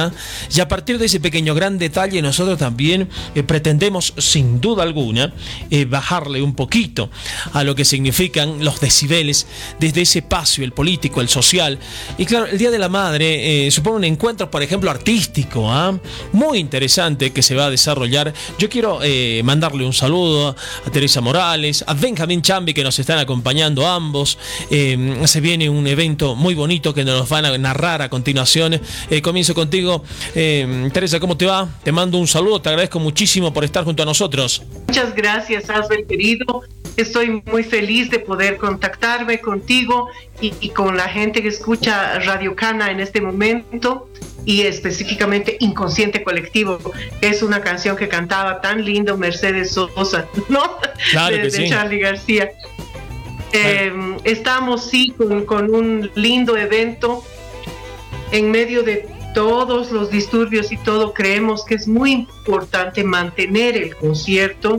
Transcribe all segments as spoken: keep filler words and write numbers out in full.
¿ah? Y a partir de ese pequeño gran detalle nosotros también eh, pretendemos sin duda alguna eh, bajarle un poquito a lo que significan los decibeles desde ese espacio, el político, el social. Y claro, el Día de la Madre eh, supone un encuentro, por ejemplo, artístico, ¿ah? Muy interesante que se va a desarrollar. Yo quiero eh, mandarle un saludo a Teresa Morales, a Benjamín Chambi, que nos están acompañando ambos. Eh, se viene un evento muy bonito que nos van a narrar a continuación. Eh, comienzo contigo, eh, Teresa, ¿cómo te va? Te mando un saludo, te agradezco muchísimo por estar junto a nosotros. Muchas gracias, Asbel, querido. Estoy muy feliz de poder contactarme contigo y, y con la gente que escucha Radio Cana en este momento, y específicamente Inconsciente Colectivo. Es una canción que cantaba tan lindo Mercedes Sosa, ¿no? Claro de, que de sí. Charly García. Eh, estamos, sí, con, con un lindo evento en medio de todos los disturbios y todo. Creemos que es muy importante mantener el concierto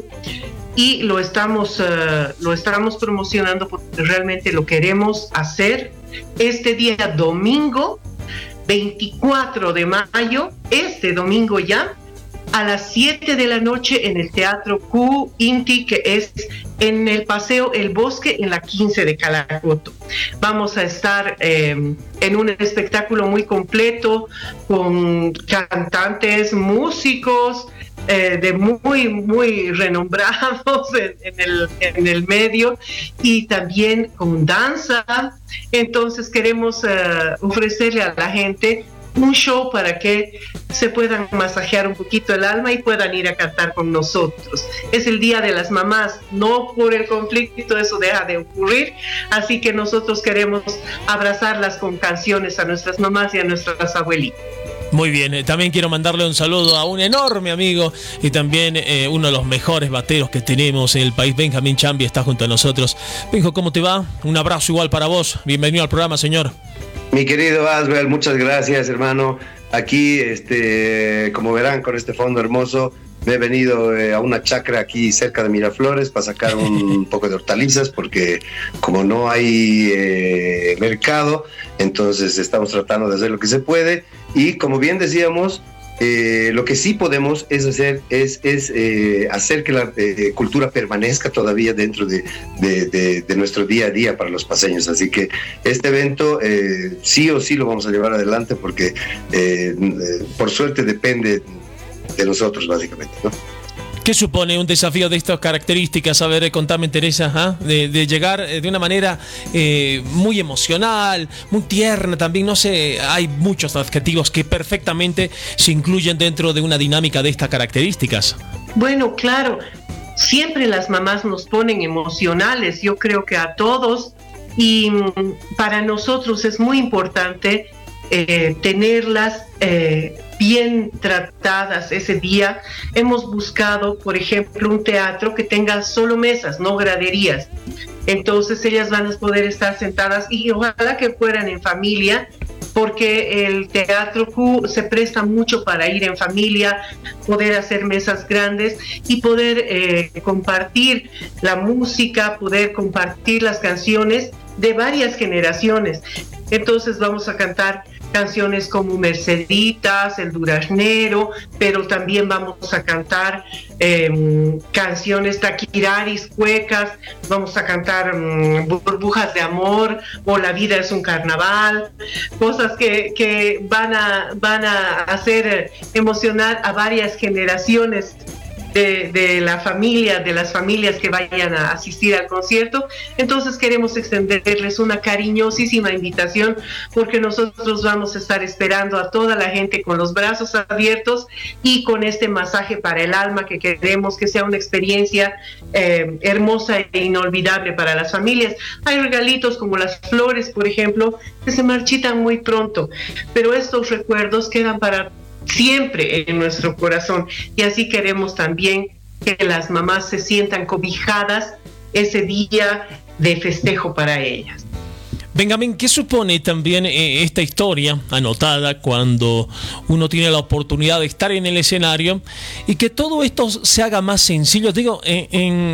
y lo estamos, uh, lo estamos promocionando porque realmente lo queremos hacer este día domingo veinticuatro de mayo, este domingo ya, a las siete de la noche en el Teatro Q Inti, que es en el Paseo El Bosque, en la quince de Calacoto. Vamos a estar eh, en un espectáculo muy completo con cantantes, músicos eh, de muy, muy renombrados en, en, el, en el medio, y también con danza. Entonces queremos eh, ofrecerle a la gente un show para que se puedan masajear un poquito el alma y puedan ir a cantar con nosotros. Es el Día de las Mamás, no por el conflicto, eso deja de ocurrir, así que nosotros queremos abrazarlas con canciones a nuestras mamás y a nuestras abuelitas. Muy bien, eh, también quiero mandarle un saludo a un enorme amigo y también eh, uno de los mejores bateros que tenemos en el país, Benjamín Chambi, está junto a nosotros. Benjo, ¿cómo te va? Un abrazo igual para vos, bienvenido al programa, señor. Mi querido Asbel, muchas gracias, hermano. Aquí, este, como verán, con este fondo hermoso, me he venido eh, a una chacra aquí cerca de Miraflores para sacar un poco de hortalizas, porque como no hay eh, mercado, entonces estamos tratando de hacer lo que se puede. Y como bien decíamos, Eh, lo que sí podemos es hacer es, es eh, hacer que la eh, cultura permanezca todavía dentro de, de, de, de nuestro día a día para los paseños. Así que este evento eh, sí o sí lo vamos a llevar adelante, porque eh, eh, por suerte depende de nosotros, básicamente, ¿no? ¿Qué supone un desafío de estas características? A ver, contame, Teresa, ¿ah? de, de llegar de una manera eh, muy emocional, muy tierna también, no sé, hay muchos adjetivos que perfectamente se incluyen dentro de una dinámica de estas características. Bueno, claro, siempre las mamás nos ponen emocionales, yo creo que a todos, y para nosotros es muy importante eh, tenerlas eh, bien tratadas ese día. Hemos buscado, por ejemplo, un teatro que tenga solo mesas, no graderías. Entonces ellas van a poder estar sentadas, y ojalá que fueran en familia, porque el Teatro Q se presta mucho para ir en familia, poder hacer mesas grandes y poder eh, compartir la música, poder compartir las canciones de varias generaciones. Entonces vamos a cantar canciones como Merceditas, El Duraznero, pero también vamos a cantar eh, canciones taquiraris, cuecas, vamos a cantar um, Burbujas de Amor o La Vida es un Carnaval, cosas que, que van a, van a hacer emocionar a varias generaciones De, de la familia, de las familias que vayan a asistir al concierto. Entonces queremos extenderles una cariñosísima invitación, porque nosotros vamos a estar esperando a toda la gente con los brazos abiertos y con este masaje para el alma, que queremos que sea una experiencia eh, hermosa e inolvidable para las familias. Hay regalitos como las flores, por ejemplo, que se marchitan muy pronto, pero estos recuerdos quedan para siempre en nuestro corazón, y así queremos también que las mamás se sientan cobijadas ese día de festejo para ellas. Benjamín, ¿qué supone también eh, esta historia anotada cuando uno tiene la oportunidad de estar en el escenario y que todo esto se haga más sencillo? Digo, en, en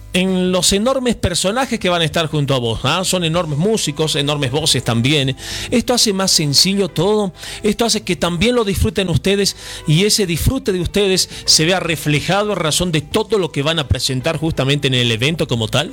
en los enormes personajes que van a estar junto a vos. ¿Ah? Son enormes músicos, enormes voces también. Esto hace más sencillo todo. Esto hace que también lo disfruten ustedes y ese disfrute de ustedes se vea reflejado a razón de todo lo que van a presentar justamente en el evento como tal.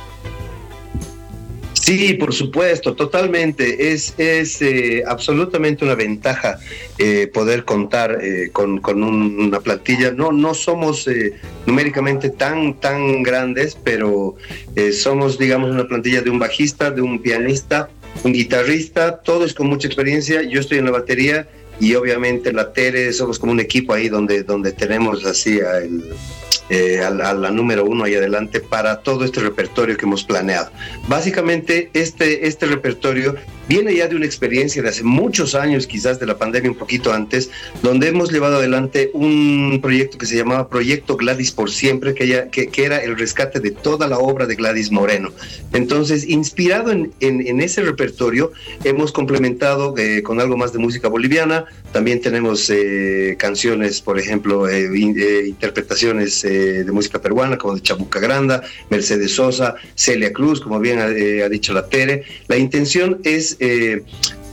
Sí, por supuesto, totalmente. Es, es eh, absolutamente una ventaja eh, poder contar eh, con, con un, una plantilla. No, no somos eh, numéricamente tan, tan grandes, pero eh, somos, digamos, una plantilla de un bajista, de un pianista, un guitarrista, todos con mucha experiencia. Yo estoy en la batería y obviamente la Tere, somos como un equipo ahí donde, donde tenemos así a, el, eh, a, a la número uno ahí adelante para todo este repertorio que hemos planeado. Básicamente este, este repertorio viene ya de una experiencia de hace muchos años, quizás de la pandemia un poquito antes, donde hemos llevado adelante un proyecto que se llamaba Proyecto Gladys por Siempre, que, ya, que, que era el rescate de toda la obra de Gladys Moreno. Entonces, inspirado en, en, en ese repertorio, hemos complementado eh, con algo más de música boliviana. También tenemos eh, canciones, por ejemplo, eh, in, eh, interpretaciones eh, de música peruana, como de Chabuca Granda, Mercedes Sosa, Celia Cruz, como bien eh, ha dicho la Tere. La intención es Eh,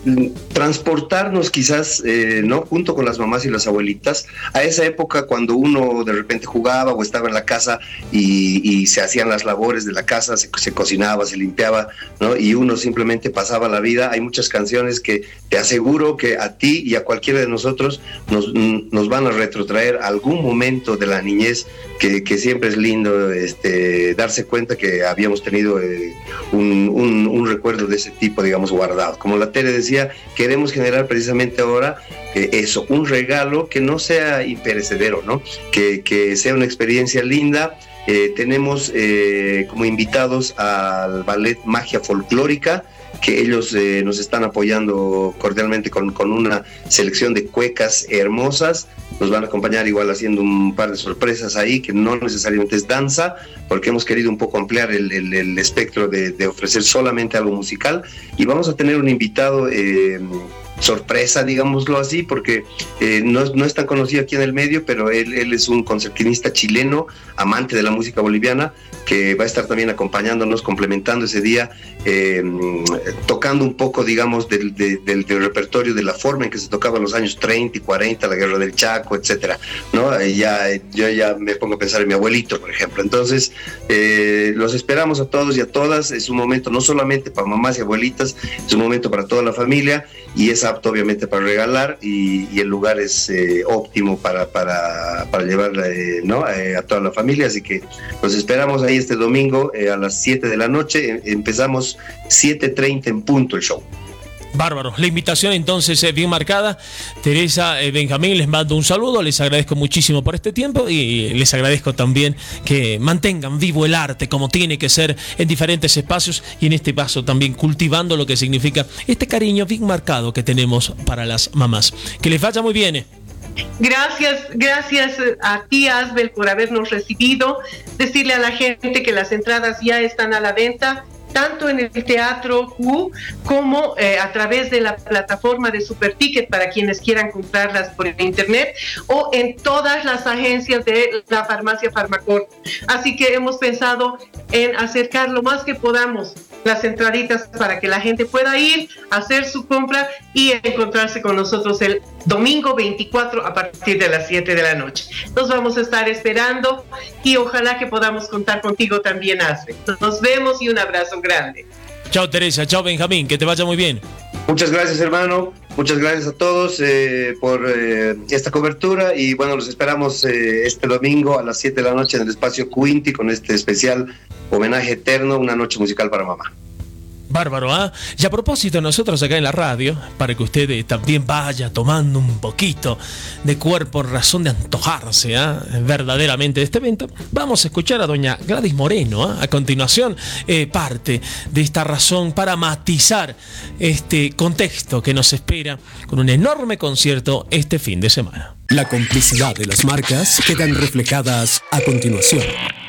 transportarnos quizás, eh, ¿no? junto con las mamás y las abuelitas, a esa época cuando uno de repente jugaba o estaba en la casa y, y se hacían las labores de la casa, se, se cocinaba, se limpiaba, ¿no? Y uno simplemente pasaba la vida. Hay muchas canciones que te aseguro que a ti y a cualquiera de nosotros nos, nos van a retrotraer algún momento de la niñez que, que siempre es lindo este, darse cuenta que habíamos tenido eh, un, un, un recuerdo de ese tipo, digamos, guardado. Como la Tere decía, queremos generar precisamente ahora eh, eso, un regalo que no sea imperecedero, ¿no? Que, que sea una experiencia linda. Eh, tenemos eh, como invitados al ballet Magia Folclórica, que ellos eh, nos están apoyando cordialmente con, con una selección de cuecas hermosas. Nos van a acompañar igual haciendo un par de sorpresas ahí, que no necesariamente es danza, porque hemos querido un poco ampliar el, el, el espectro de, de ofrecer solamente algo musical. Y vamos a tener un invitado eh, sorpresa, digámoslo así, porque eh, no, no es tan conocido aquí en el medio, pero él, él es un concertinista chileno, amante de la música boliviana, que va a estar también acompañándonos, complementando ese día, eh, tocando un poco, digamos, del, del, del, del repertorio, de la forma en que se tocaba en los años treinta y cuarenta, la Guerra del Chaco, etcétera, ¿no? Ya, yo ya me pongo a pensar en mi abuelito, por ejemplo. Entonces, eh, los esperamos a todos y a todas. Es un momento no solamente para mamás y abuelitas, es un momento para toda la familia y es apto obviamente para regalar y, y el lugar es eh, óptimo para, para, para llevar eh, ¿no? eh, a toda la familia. Así que los esperamos ahí este domingo eh, a las siete de la noche. Empezamos siete treinta en punto el show. Bárbaro, la invitación entonces es bien marcada. Teresa, eh, Benjamín, les mando un saludo, les agradezco muchísimo por este tiempo y les agradezco también que mantengan vivo el arte como tiene que ser en diferentes espacios y en este caso también cultivando lo que significa este cariño bien marcado que tenemos para las mamás. Que les vaya muy bien. Gracias, gracias a ti, Asbel, por habernos recibido. Decirle a la gente que las entradas ya están a la venta, tanto en el Teatro Q como eh, a través de la plataforma de Superticket para quienes quieran comprarlas por internet o en todas las agencias de la farmacia Farmacor. Así que hemos pensado en acercar lo más que podamos las entraditas para que la gente pueda ir, hacer su compra y encontrarse con nosotros el domingo veinticuatro a partir de las siete de la noche. Nos vamos a estar esperando y ojalá que podamos contar contigo también, Asbel. Nos vemos y un abrazo grande. Chao Teresa, chao Benjamín, que te vaya muy bien. Muchas gracias, hermano. Muchas gracias a todos eh, por eh, esta cobertura y bueno, los esperamos eh, este domingo a las siete de la noche en el espacio Quinti con este especial homenaje eterno, una noche musical para mamá. Bárbaro, ¿ah? ¿eh? Y a propósito, nosotros acá en la radio, para que usted eh, también vaya tomando un poquito de cuerpo, razón de antojarse ¿eh? verdaderamente de este evento, vamos a escuchar a doña Gladys Moreno, ¿eh? a continuación, eh, parte de esta razón para matizar este contexto que nos espera con un enorme concierto este fin de semana. La complicidad de las marcas quedan reflejadas a continuación.